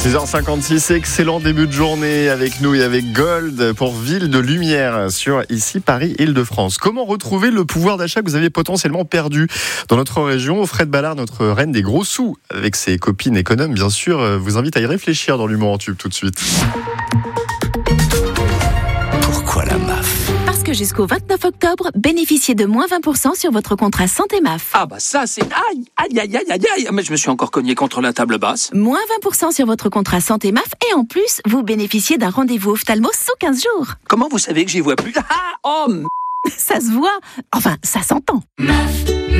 6h56, excellent début de journée avec nous et avec Gold pour Ville de Lumière sur ici Paris Île-de-France. Comment retrouver le pouvoir d'achat que vous avez potentiellement perdu dans notre région? Fred Ballard, notre reine des gros sous, avec ses copines économes bien sûr, vous invite à y réfléchir dans l'humour en tube tout de suite. Pourquoi la MAF? Parce que jusqu'au 29 octobre, bénéficiez de moins 20% sur votre contrat santé MAF. Ah bah ça c'est... Aïe. Mais je me suis encore cogné contre la table basse. Moins 20% sur votre contrat santé MAF et en plus, vous bénéficiez d'un rendez-vous ophtalmo sous 15 jours. Comment vous savez que j'y vois plus? Ça se voit. Enfin, ça s'entend. MAF.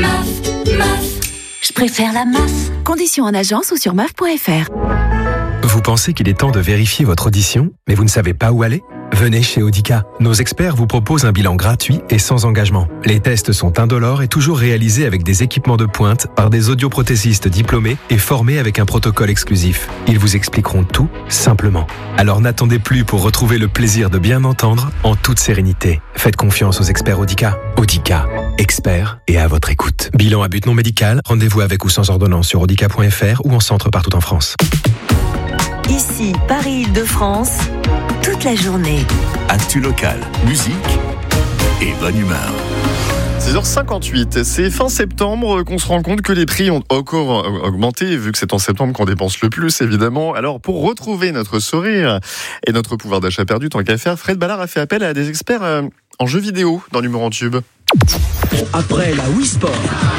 Je préfère la MAF. Conditions en agence ou sur maf.fr. Vous pensez qu'il est temps de vérifier votre audition, mais vous ne savez pas où aller? Venez chez Audica. Nos experts vous proposent un bilan gratuit et sans engagement. Les tests sont indolores et toujours réalisés avec des équipements de pointe par des audioprothésistes diplômés et formés avec un protocole exclusif. Ils vous expliqueront tout simplement. Alors n'attendez plus pour retrouver le plaisir de bien entendre en toute sérénité. Faites confiance aux experts Audica. Audica, experts et à votre écoute. Bilan à but non médical, rendez-vous avec ou sans ordonnance sur audica.fr ou en centre partout en France. Ici, Paris Île-de-France, toute la journée. Actu locale, musique et bonne humeur. 6h58, c'est fin septembre qu'on se rend compte que les prix ont encore augmenté, vu que c'est en septembre qu'on dépense le plus, évidemment. Alors, pour retrouver notre sourire et notre pouvoir d'achat perdu, tant qu'à faire, Fred Ballard a fait appel à des experts en jeux vidéo dans l'humour en tube. Après la Wii Sport,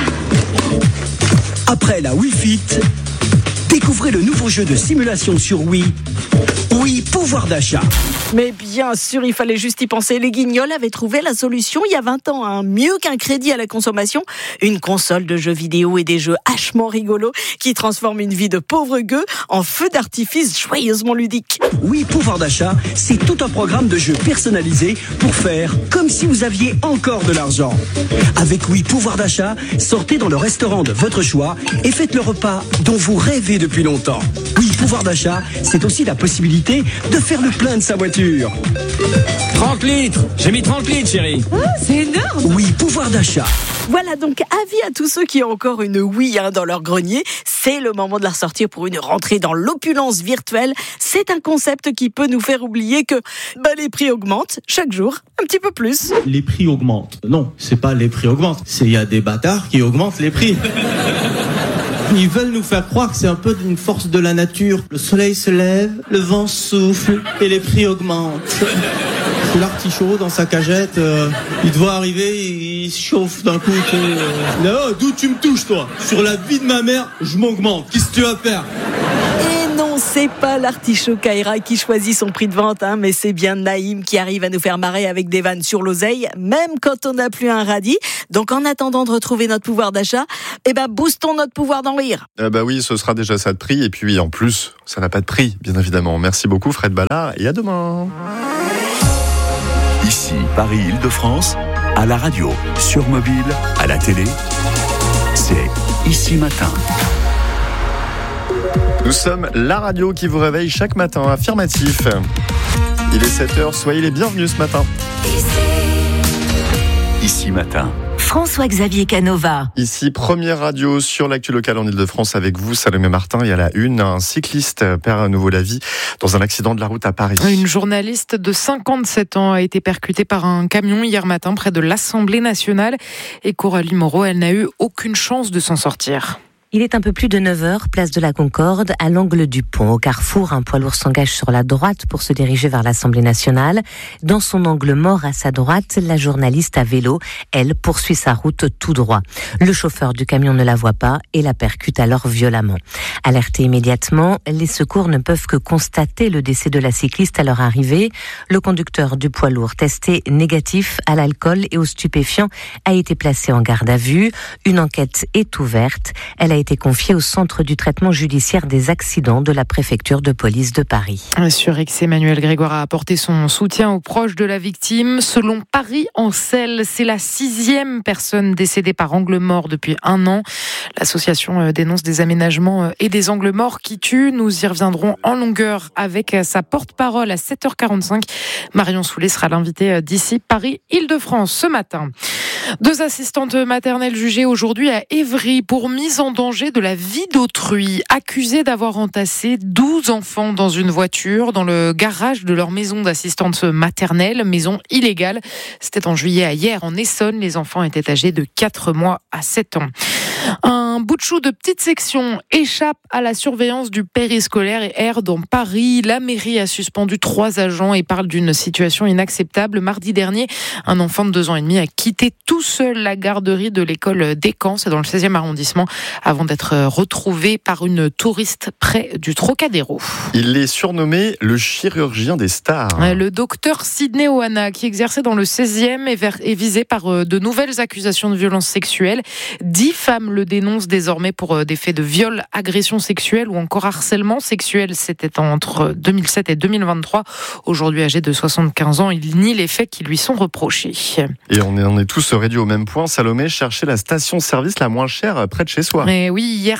après la Wii Fit, découvrez le nouveau jeu de simulation sur Wii, Wii Pouvoir d'achat. Mais bien sûr, il fallait juste y penser. Les Guignols avaient trouvé la solution il y a 20 ans. Mieux qu'un crédit à la consommation, une console de jeux vidéo et des jeux hachement rigolos qui transforment une vie de pauvre gueux en feu d'artifice joyeusement ludique. Wii Pouvoir d'achat, c'est tout un programme de jeux personnalisés pour faire comme si vous aviez encore de l'argent. Avec Wii Pouvoir d'achat, sortez dans le restaurant de votre choix et faites le repas dont vous rêvez depuis longtemps. Wii Pouvoir d'achat, c'est aussi la possibilité de faire le plein de sa voiture. 30 litres. J'ai mis 30 litres, chérie. Oh, c'est énorme. Oui, pouvoir d'achat. Voilà donc avis à tous ceux qui ont encore une Wii dans leur grenier. C'est le moment de la ressortir pour une rentrée dans l'opulence virtuelle. C'est un concept qui peut nous faire oublier que les prix augmentent chaque jour un petit peu plus. Les prix augmentent. Non, c'est pas les prix augmentent. Il y a des bâtards qui augmentent les prix. Ils veulent nous faire croire que c'est un peu d'une force de la nature. Le soleil se lève, le vent souffle et les prix augmentent. C'est l'artichaut dans sa cagette, il doit arriver, il se chauffe d'un coup. Là, d'où tu me touches toi? Sur la vie de ma mère, je m'augmente. Qu'est-ce que tu vas faire? Et non, c'est pas l'artichaut Kaira qui choisit son prix de vente, mais c'est bien Naïm qui arrive à nous faire marrer avec des vannes sur l'oseille, même quand on n'a plus un radis. Donc en attendant de retrouver notre pouvoir d'achat, boostons notre pouvoir d'en rire. Oui, ce sera déjà ça de prix. Et puis en plus, ça n'a pas de prix, bien évidemment. Merci beaucoup Fred Ballard et à demain. Ici, Paris Île-de-France, à la radio, sur mobile, à la télé, c'est Ici Matin. Nous sommes la radio qui vous réveille chaque matin, affirmatif. Il est 7h, soyez les bienvenus ce matin. Ici Matin. François-Xavier Canova. Ici, première radio sur l'actu locale en Ile-de-France avec vous, Salomé Martin. Et à la une, un cycliste perd à nouveau la vie dans un accident de la route à Paris. Une journaliste de 57 ans a été percutée par un camion hier matin près de l'Assemblée nationale. Et Coralie Moreau, elle n'a eu aucune chance de s'en sortir. Il est un peu plus de 9h, place de la Concorde, à l'angle du pont. Au carrefour, un poids lourd s'engage sur la droite pour se diriger vers l'Assemblée nationale. Dans son angle mort à sa droite, la journaliste à vélo, elle, poursuit sa route tout droit. Le chauffeur du camion ne la voit pas et la percute alors violemment. Alertés immédiatement, les secours ne peuvent que constater le décès de la cycliste à leur arrivée. Le conducteur du poids lourd, testé négatif à l'alcool et aux stupéfiants, a été placé en garde à vue. Une enquête est ouverte. Elle a été confiée au Centre du traitement judiciaire des accidents de la préfecture de police de Paris. Sur X, Emmanuel Grégoire a apporté son soutien aux proches de la victime. Selon Paris en Selle, c'est la 6e personne décédée par angle mort depuis 1 an. L'association dénonce des aménagements et des angles morts qui tuent. Nous y reviendrons en longueur avec sa porte-parole à 7h45. Marion Soulet sera l'invitée d'ici Paris Île-de-France ce matin. 2 assistantes maternelles jugées aujourd'hui à Évry pour mise en danger de la vie d'autrui, accusées d'avoir entassé 12 enfants dans une voiture dans le garage de leur maison d'assistante maternelle, maison illégale. C'était en juillet à Hyères, en Essonne. Les enfants étaient âgés de 4 mois à 7 ans. Un bout de chou de petite section échappe à la surveillance du périscolaire et erre dans Paris. La mairie a suspendu 3 agents et parle d'une situation inacceptable. Mardi dernier, un enfant de 2 ans et demi a quitté tout seul la garderie de l'école d'Écamps, c'est dans le 16e arrondissement, avant d'être retrouvé par une touriste près du Trocadéro. Il est surnommé le chirurgien des stars. Le docteur Sidney Oana, qui exerçait dans le 16e, est visé par de nouvelles accusations de violences sexuelles. 10 femmes le dénoncent désormais pour des faits de viol, agression sexuelle ou encore harcèlement sexuel. C'était entre 2007 et 2023. Aujourd'hui âgé de 75 ans, il nie les faits qui lui sont reprochés. Et on est tous réduits au même point. Salomé cherchait la station-service la moins chère près de chez soi. Mais oui, hier,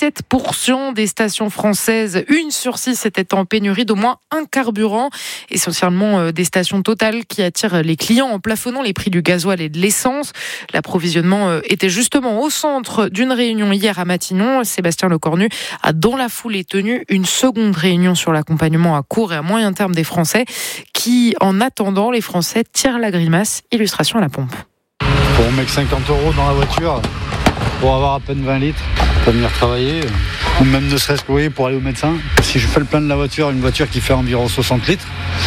17% des stations françaises, 1 sur 6 étaient en pénurie d'au moins un carburant. Essentiellement des stations Total qui attirent les clients en plafonnant les prix du gasoil et de l'essence. L'approvisionnement était justement au centre d'une réunion hier à Matignon. Sébastien Lecornu a dans la foulée tenu une seconde réunion sur l'accompagnement à court et à moyen terme des Français qui, en attendant, les Français tirent la grimace. Illustration à la pompe. Pour mettre 50 € dans la voiture, pour avoir à peine 20 litres, pour venir travailler, ou même ne serait-ce que pour aller au médecin. Si je fais le plein de la voiture, une voiture qui fait environ 60 litres,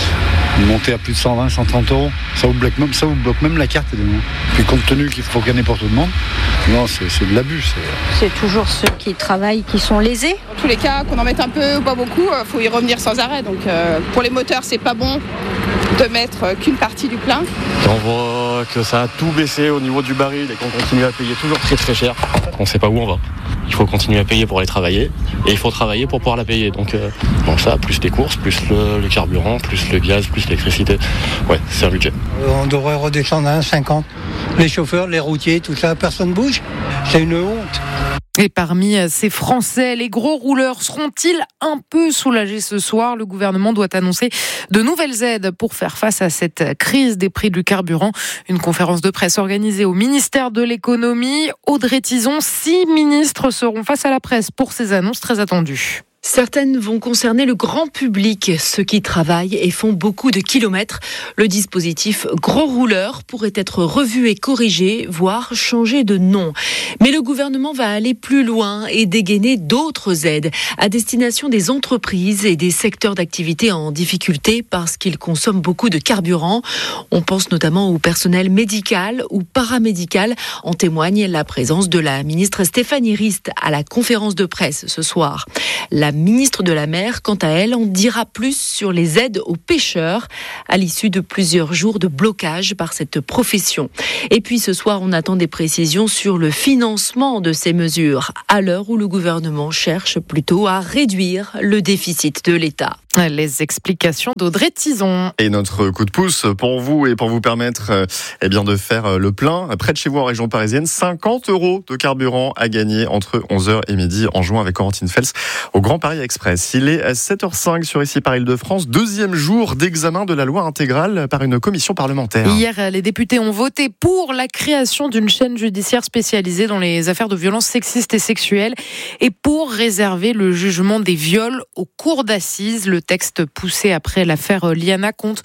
monter à plus de 120, 130 €, ça vous bloque même la carte. Puis compte tenu qu'il faut gagner pour tout le monde, non, c'est de l'abus. C'est toujours ceux qui travaillent qui sont lésés. Dans tous les cas, qu'on en mette un peu ou pas beaucoup, il faut y revenir sans arrêt. Donc pour les moteurs, c'est pas bon de mettre qu'une partie du plein. On voit que ça a tout baissé au niveau du baril et qu'on continue à payer toujours très très cher. On ne sait pas où on va. Il faut continuer à payer pour aller travailler et il faut travailler pour pouvoir la payer. Donc ça, plus les courses, plus le carburant, plus le gaz, plus l'électricité. Ouais, c'est un budget. On devrait redescendre à 1,50. Les chauffeurs, les routiers, tout ça, personne ne bouge. C'est une honte. Et parmi ces Français, les gros rouleurs seront-ils un peu soulagés ce soir ? Le gouvernement doit annoncer de nouvelles aides pour faire face à cette crise des prix du carburant. Une conférence de presse organisée au ministère de l'économie. Audrey Tizon, 6 ministres seront face à la presse pour ces annonces très attendues. Certaines vont concerner le grand public, ceux qui travaillent et font beaucoup de kilomètres. Le dispositif gros rouleur pourrait être revu et corrigé, voire changer de nom. Mais le gouvernement va aller plus loin et dégainer d'autres aides à destination des entreprises et des secteurs d'activité en difficulté parce qu'ils consomment beaucoup de carburant. On pense notamment au personnel médical ou paramédical. En témoigne la présence de la ministre Stéphanie Rist à la conférence de presse ce soir. La ministre de la Mer, quant à elle, en dira plus sur les aides aux pêcheurs à l'issue de plusieurs jours de blocage par cette profession. Et puis ce soir, on attend des précisions sur le financement de ces mesures, à l'heure où le gouvernement cherche plutôt à réduire le déficit de l'État. Les explications d'Audrey Tizon. Et notre coup de pouce pour vous et pour vous permettre de faire le plein près de chez vous en région parisienne, 50 € de carburant à gagner entre 11h et midi en jouant avec Corentine Fels au Grand Paris Express. Il est à 7h05 sur Ici par Île-de-France, 2e jour d'examen de la loi intégrale par une commission parlementaire. Hier, les députés ont voté pour la création d'une chaîne judiciaire spécialisée dans les affaires de violences sexistes et sexuelles et pour réserver le jugement des viols aux cours d'assises. Le texte poussé après l'affaire Liana compte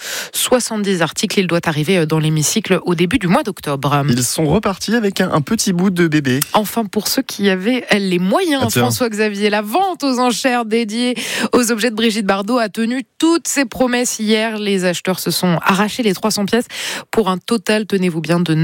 70 articles. Il doit arriver dans l'hémicycle au début du mois d'octobre. Ils sont repartis avec un petit bout de bébé. Enfin, pour ceux qui avaient les moyens, François-Xavier, la vente aux enchères dédiée aux objets de Brigitte Bardot a tenu toutes ses promesses hier. Les acheteurs se sont arrachés les 300 pièces pour un total, tenez-vous bien, de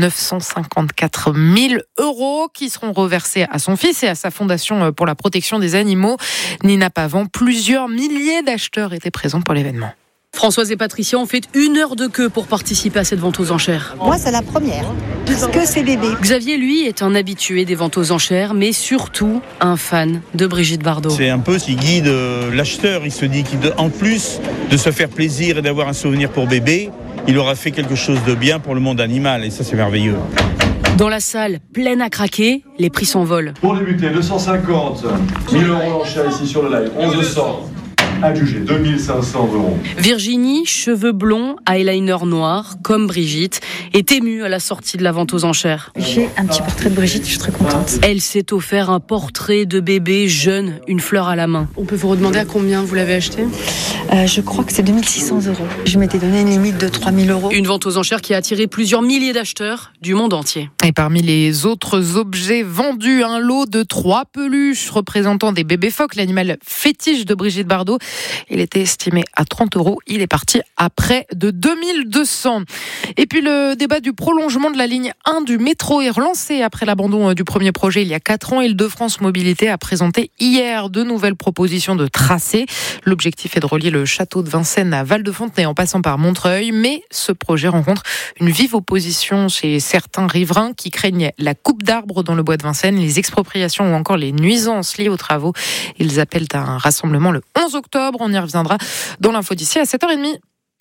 954 000 € qui seront reversés à son fils et à sa fondation pour la protection des animaux. Nina Pavant, plusieurs milliers d'acheteurs étaient présents pour l'événement. Françoise et Patricia ont fait 1 heure de queue pour participer à cette vente aux enchères. Moi, c'est la première, parce que c'est bébé. Xavier, lui, est un habitué des ventes aux enchères, mais surtout un fan de Brigitte Bardot. C'est un peu ce qui guide l'acheteur. Il se dit qu'en plus de se faire plaisir et d'avoir un souvenir pour bébé, il aura fait quelque chose de bien pour le monde animal, et ça, c'est merveilleux. Dans la salle pleine à craquer, les prix s'envolent. Pour débuter, 250 000 € enchères ici sur le live, 1100. adjugé 2500 €. Virginie, cheveux blonds, eyeliner noir, comme Brigitte, est émue à la sortie de la vente aux enchères. J'ai un petit portrait de Brigitte, je suis très contente. Elle s'est offert un portrait de bébé jeune, une fleur à la main. On peut vous redemander à combien vous l'avez acheté ? Je crois que c'est 2600 €. Je m'étais donné une limite de 3000 €. Une vente aux enchères qui a attiré plusieurs milliers d'acheteurs du monde entier. Et parmi les autres objets vendus, un lot de 3 peluches représentant des bébés phoques, l'animal fétiche de Brigitte Bardot. Il était estimé à 30 €. Il est parti à près de 2200. Et puis le débat du prolongement de la ligne 1 du métro est relancé après l'abandon du premier projet il y a 4 ans. Île-de-France Mobilité a présenté hier de nouvelles propositions de tracé. L'objectif est de relier le château de Vincennes à Val-de-Fontenay en passant par Montreuil. Mais ce projet rencontre une vive opposition chez certains riverains qui craignent la coupe d'arbres dans le bois de Vincennes, les expropriations ou encore les nuisances liées aux travaux. Ils appellent à un rassemblement le 11 octobre. On y reviendra dans l'info d'ici à 7h30.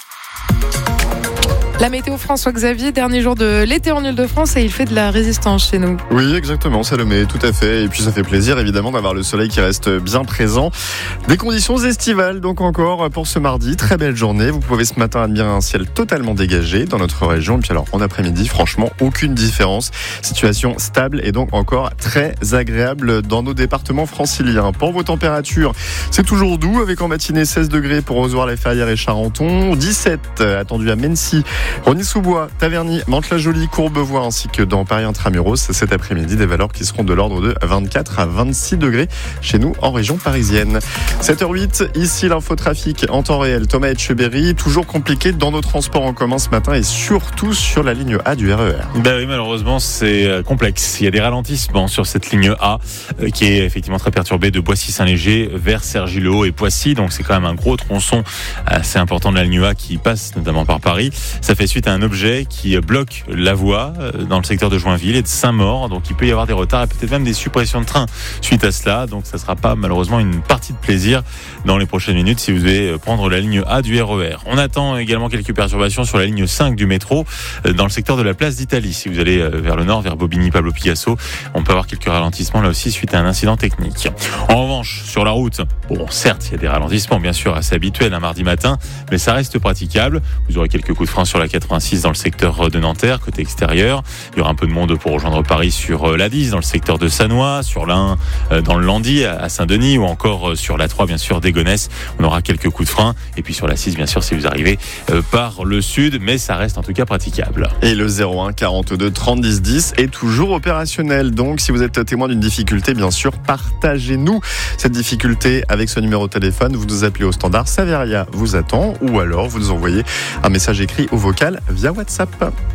La météo François-Xavier, dernier jour de l'été en Île-de-France et il fait de la résistance chez nous. Oui, exactement, Salomé, tout à fait. Et puis ça fait plaisir évidemment d'avoir le soleil qui reste bien présent. Des conditions estivales donc encore pour ce mardi. Très belle journée. Vous pouvez ce matin admirer un ciel totalement dégagé dans notre région. Et puis alors en après-midi, franchement, aucune différence. Situation stable et donc encore très agréable dans nos départements franciliens. Pour vos températures, c'est toujours doux avec en matinée 16 degrés pour Ozoir-les-Ferrières et Charenton, 17 attendu à Mennecy, Rosny-sous-Bois, Taverny, Mantes-la-Jolie, Courbevoie ainsi que dans Paris Intramuros. Cet après-midi, des valeurs qui seront de l'ordre de 24 à 26 degrés chez nous en région parisienne. 7h08, ici l'infotrafic en temps réel. Thomas Etcheberry, toujours compliqué dans nos transports en commun ce matin et surtout sur la ligne A du RER. Ben oui, malheureusement, c'est complexe. Il y a des ralentissements sur cette ligne A qui est effectivement très perturbée de Boissy-Saint-Léger vers Cergy-le-Haut et Poissy. Donc c'est quand même un gros tronçon assez important de la ligne A qui passe notamment par Paris. Ça fait suite à un objet qui bloque la voie dans le secteur de Joinville et de Saint-Maur. Donc il peut y avoir des retards et peut-être même des suppressions de trains suite à cela. Donc ça ne sera pas malheureusement une partie de plaisir dans les prochaines minutes si vous devez prendre la ligne A du RER. On attend également quelques perturbations sur la ligne 5 du métro dans le secteur de la place d'Italie. Si vous allez vers le nord, vers Bobigny, Pablo Picasso, on peut avoir quelques ralentissements là aussi suite à un incident technique. En revanche, sur la route, bon certes il y a des ralentissements bien sûr assez habituels un mardi matin, mais ça reste praticable. Vous aurez quelques coups de frein sur la 86 dans le secteur de Nanterre, côté extérieur. Il y aura un peu de monde pour rejoindre Paris sur la 10 dans le secteur de Sannois, sur la 1 dans le Landy à Saint-Denis ou encore sur la 3 bien sûr d'Égonesse. On aura quelques coups de frein et puis sur la 6 bien sûr si vous arrivez par le sud, mais ça reste en tout cas praticable. Et le 01 42 30 10 10 est toujours opérationnel. Donc si vous êtes témoin d'une difficulté, bien sûr, partagez-nous cette difficulté avec ce numéro de téléphone. Vous nous appelez au standard, Saveria vous attend ou alors vous nous envoyez un message écrit ou vocal via WhatsApp.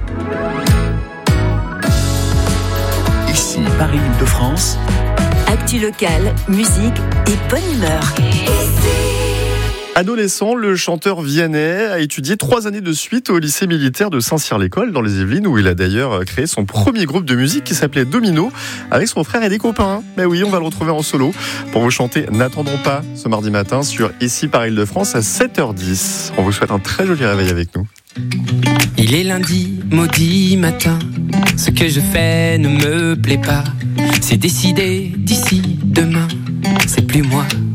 Ici Paris-Île-de-France. Actu locale, musique et bonne humeur. Adolescent, le chanteur Vianney a étudié 3 années de suite au lycée militaire de Saint-Cyr-l'École dans les Yvelines où il a d'ailleurs créé son premier groupe de musique qui s'appelait Domino avec son frère et des copains. Mais oui, on va le retrouver en solo pour vous chanter N'attendons pas ce mardi matin sur Ici Paris-Île-de-France à 7h10. On vous souhaite un très joli réveil avec nous. Il est lundi, maudit matin. Ce que je fais ne me plaît pas. C'est décidé d'ici demain. C'est plus moi.